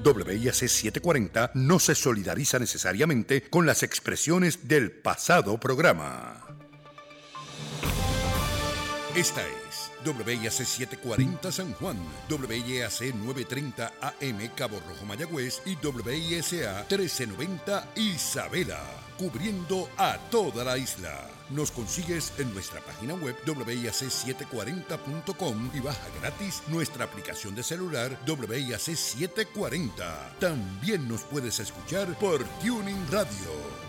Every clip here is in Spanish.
WIAC 740 no se solidariza necesariamente con las expresiones del pasado programa. Esta es WIAC 740 San Juan, WIAC 930 AM Cabo Rojo Mayagüez y WISA 1390 Isabela, cubriendo a toda la isla. Nos consigues en nuestra página web WIAC740.com y baja gratis nuestra aplicación de celular WIAC 740. También nos puedes escuchar por Tuning Radio.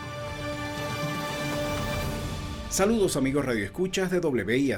Saludos amigos radioescuchas de WIAC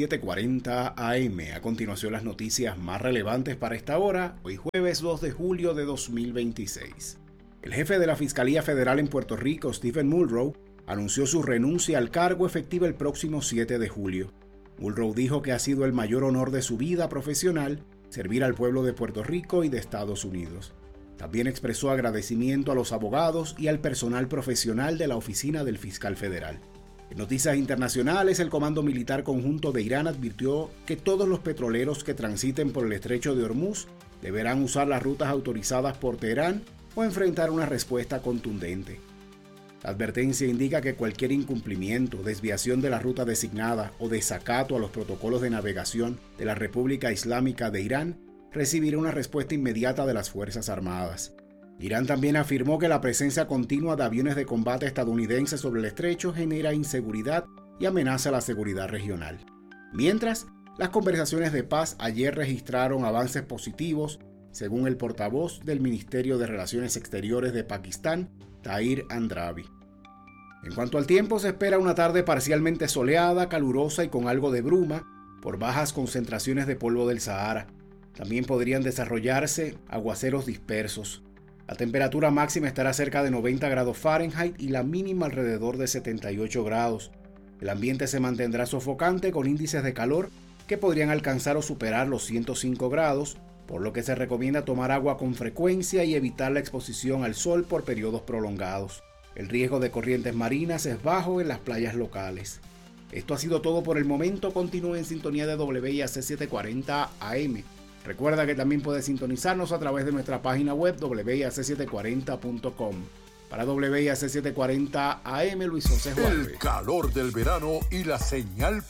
740 AM. A continuación las noticias más relevantes para esta hora, hoy jueves 2 de julio de 2026. El jefe de la Fiscalía Federal en Puerto Rico, Stephen Muldrow, anunció su renuncia al cargo efectiva el próximo 7 de julio. Muldrow dijo que ha sido el mayor honor de su vida profesional servir al pueblo de Puerto Rico y de Estados Unidos. También expresó agradecimiento a los abogados y al personal profesional de la Oficina del Fiscal Federal. En noticias internacionales, el Comando Militar Conjunto de Irán advirtió que todos los petroleros que transiten por el estrecho de Hormuz deberán usar las rutas autorizadas por Teherán o enfrentar una respuesta contundente. La advertencia indica que cualquier incumplimiento, desviación de la ruta designada o desacato a los protocolos de navegación de la República Islámica de Irán recibirá una respuesta inmediata de las Fuerzas Armadas. Irán también afirmó que la presencia continua de aviones de combate estadounidenses sobre el estrecho genera inseguridad y amenaza la seguridad regional. Mientras, las conversaciones de paz ayer registraron avances positivos, según el portavoz del Ministerio de Relaciones Exteriores de Pakistán, Tahir Andrabi. En cuanto al tiempo, se espera una tarde parcialmente soleada, calurosa y con algo de bruma por bajas concentraciones de polvo del Sahara. También podrían desarrollarse aguaceros dispersos. La temperatura máxima estará cerca de 90 grados Fahrenheit y la mínima alrededor de 78 grados. El ambiente se mantendrá sofocante con índices de calor que podrían alcanzar o superar los 105 grados, por lo que se recomienda tomar agua con frecuencia y evitar la exposición al sol por periodos prolongados. El riesgo de corrientes marinas es bajo en las playas locales. Esto ha sido todo por el momento. Continúe en sintonía de WIAC 740 AM. Recuerda que también puedes sintonizarnos a través de nuestra página web WIAC740.com. Para WIAC 740 AM, Luis José Juárez. El calor del verano y la señal